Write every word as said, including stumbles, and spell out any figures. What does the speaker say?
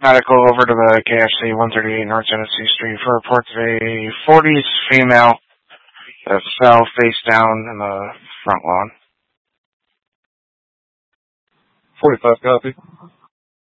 medical over to the K F C one thirty-eight North Genesee Street for reports of a forties female that fell face down in the front lawn. forty-five copy.